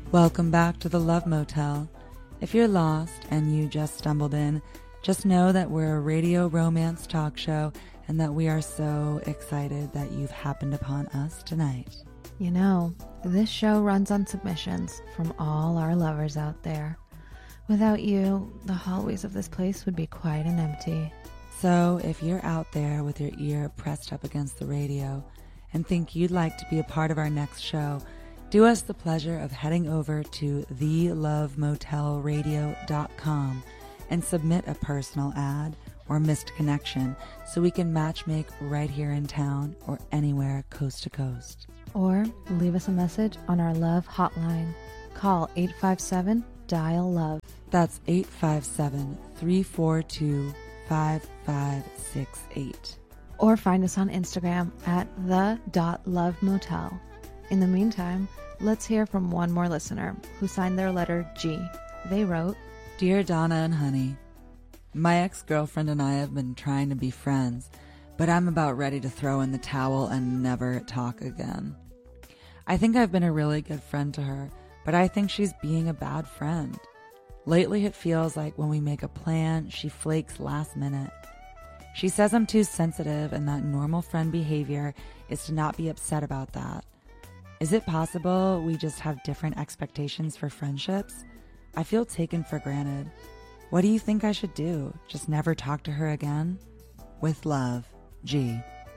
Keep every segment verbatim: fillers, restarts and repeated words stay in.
Welcome back to the Love Motel. If you're lost and you just stumbled in, just know that we're a radio romance talk show and that we are so excited that you've happened upon us tonight. You know, this show runs on submissions from all our lovers out there. Without you, the hallways of this place would be quiet and empty. So if you're out there with your ear pressed up against the radio and think you'd like to be a part of our next show, do us the pleasure of heading over to the love motel radio dot com and submit a personal ad or missed connection so we can matchmake right here in town or anywhere coast to coast. Or leave us a message on our love hotline. Call eight five seven, dial love. That's eight five seven, three four two, five five six eight. Or find us on Instagram at the dot love motel. In the meantime, let's hear from one more listener who signed their letter G. They wrote, Dear Donna and Honey, my ex-girlfriend and I have been trying to be friends, but I'm about ready to throw in the towel and never talk again. I think I've been a really good friend to her, but I think she's being a bad friend. Lately it feels like when we make a plan, she flakes last minute. She says I'm too sensitive and that normal friend behavior is to not be upset about that. Is it possible we just have different expectations for friendships? I feel taken for granted. What do you think I should do? Just never talk to her again? With love, G.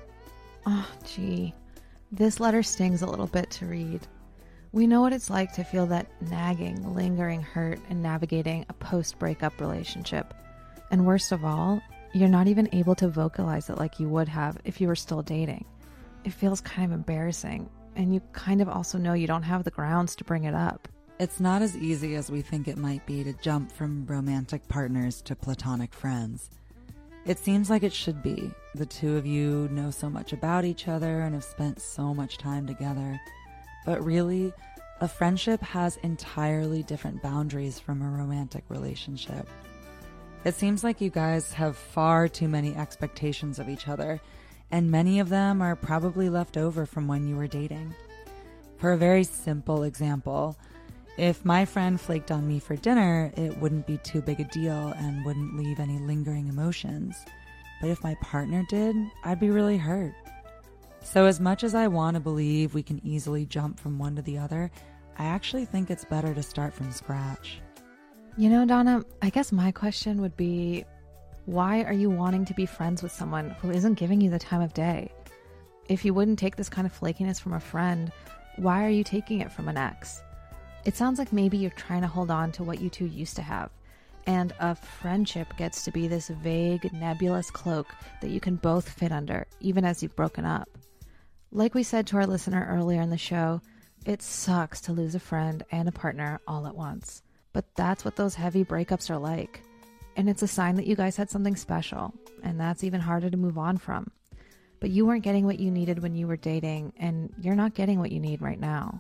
Oh, gee. This letter stings a little bit to read. We know what it's like to feel that nagging, lingering hurt in navigating a post-breakup relationship. And worst of all, you're not even able to vocalize it like you would have if you were still dating. It feels kind of embarrassing. And you kind of also know you don't have the grounds to bring it up. It's not as easy as we think it might be to jump from romantic partners to platonic friends. It seems like it should be. The two of you know so much about each other and have spent so much time together. But really, a friendship has entirely different boundaries from a romantic relationship. It seems like you guys have far too many expectations of each other, and many of them are probably left over from when you were dating. For a very simple example, if my friend flaked on me for dinner, it wouldn't be too big a deal and wouldn't leave any lingering emotions. But if my partner did, I'd be really hurt. So as much as I want to believe we can easily jump from one to the other, I actually think it's better to start from scratch. You know, Donna, I guess my question would be, why are you wanting to be friends with someone who isn't giving you the time of day? If you wouldn't take this kind of flakiness from a friend, why are you taking it from an ex? It sounds like maybe you're trying to hold on to what you two used to have, and a friendship gets to be this vague, nebulous cloak that you can both fit under, even as you've broken up. Like we said to our listener earlier in the show, it sucks to lose a friend and a partner all at once. But that's what those heavy breakups are like. And it's a sign that you guys had something special, and that's even harder to move on from. But you weren't getting what you needed when you were dating, and you're not getting what you need right now.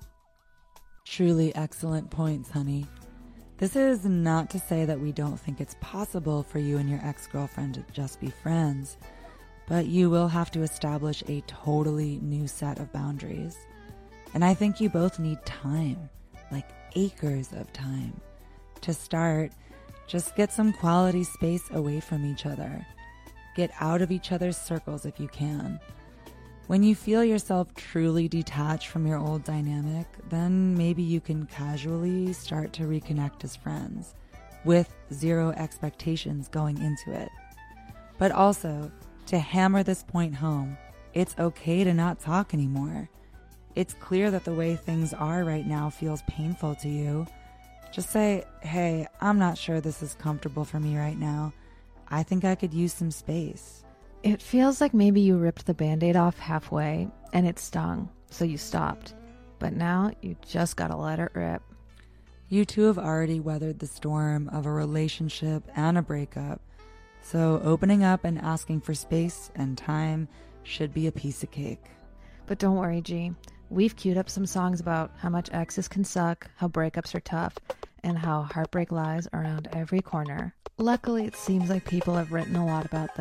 Truly excellent points, honey. This is not to say that we don't think it's possible for you and your ex-girlfriend to just be friends, but you will have to establish a totally new set of boundaries. And I think you both need time, like acres of time. To start, just get some quality space away from each other. Get out of each other's circles if you can. When you feel yourself truly detached from your old dynamic, then maybe you can casually start to reconnect as friends, with zero expectations going into it. But also, to hammer this point home, it's okay to not talk anymore. It's clear that the way things are right now feels painful to you. Just say, hey, I'm not sure this is comfortable for me right now. I think I could use some space. It feels like maybe you ripped the Band-Aid off halfway and it stung, so you stopped. But now you just gotta let it rip. You two have already weathered the storm of a relationship and a breakup, so opening up and asking for space and time should be a piece of cake. But don't worry, G. We've queued up some songs about how much exes can suck, how breakups are tough, and how heartbreak lies around every corner. Luckily, it seems like people have written a lot about